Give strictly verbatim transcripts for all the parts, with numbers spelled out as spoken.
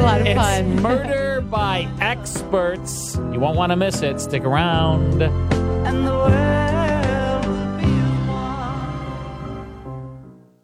a lot of it's fun. Murder by Experts. You won't want to miss it. Stick around. And the world will be one.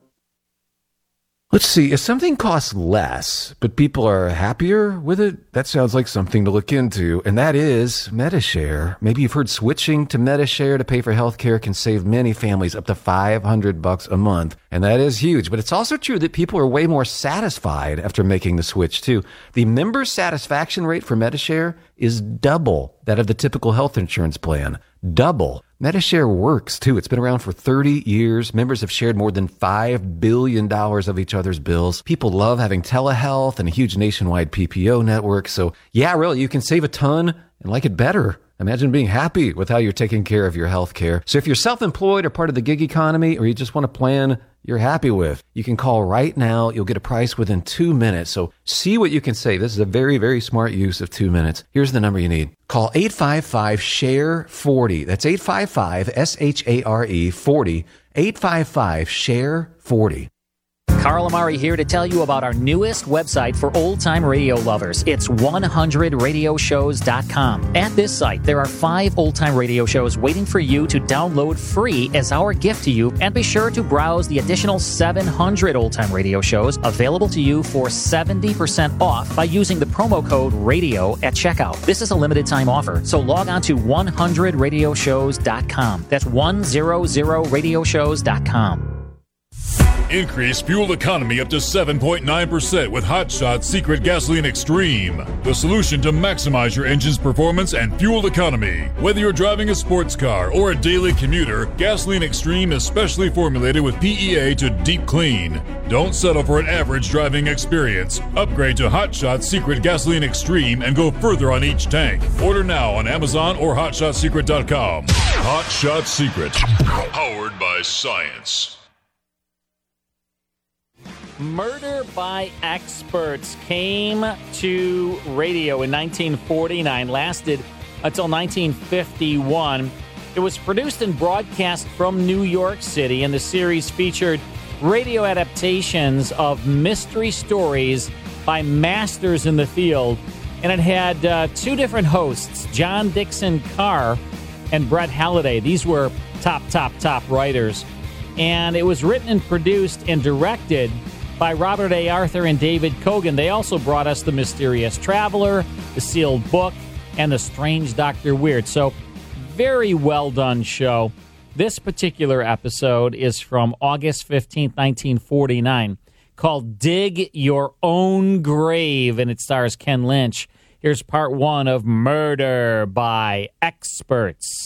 Let's see, if something costs less, but people are happier with it, that sounds like something to look into, and that is Medi-Share. Maybe you've heard switching to Medi-Share to pay for healthcare can save many families up to five hundred bucks a month, and that is huge. But it's also true that people are way more satisfied after making the switch, too. The member satisfaction rate for Medi-Share is double that of the typical health insurance plan. Double. Medi-Share works, too. It's been around for thirty years. Members have shared more than five billion dollars of each other's bills. People love having telehealth and a huge nationwide P P O network. So, yeah, really, you can save a ton and like it better. Imagine being happy with how you're taking care of your health care. So if you're self-employed or part of the gig economy, or you just want a plan you're happy with, you can call right now. You'll get a price within two minutes. So see what you can save. This is a very, very smart use of two minutes. Here's the number you need. Call eight five five, S H A R E, forty. That's eight five five, S H A R E, forty. eight five five, S H A R E, forty. Carl Amari here to tell you about our newest website for old-time radio lovers. It's one hundred radio shows dot com. At this site, there are five old-time radio shows waiting for you to download free as our gift to you, and be sure to browse the additional seven hundred old-time radio shows available to you for seventy percent off by using the promo code RADIO at checkout. This is a limited-time offer, so log on to one hundred radio shows dot com. That's one hundred radio shows dot com. Increase fuel economy up to seven point nine percent with Hot Shot Secret Gasoline Extreme, the solution to maximize your engine's performance and fuel economy. Whether you're driving a sports car or a daily commuter, Gasoline Extreme is specially formulated with P E A to deep clean. Don't settle for an average driving experience. Upgrade to Hot Shot Secret Gasoline Extreme and go further on each tank. Order now on Amazon or hot shot secret dot com. Hot Shot Secret, powered by science. Murder by Experts came to radio in nineteen forty-nine, lasted until nineteen fifty-one. It was produced and broadcast from New York City, and the series featured radio adaptations of mystery stories by masters in the field. And it had uh, two different hosts, John Dixon Carr and Brett Halliday. These were top, top, top writers. And it was written and produced and directed by Robert A. Arthur and David Kogan. They also brought us The Mysterious Traveler, The Sealed Book, and The Strange Doctor Weird. So, very well done show. This particular episode is from August fifteenth, nineteen forty-nine, called Dig Your Own Grave, and it stars Ken Lynch. Here's part one of Murder by Experts.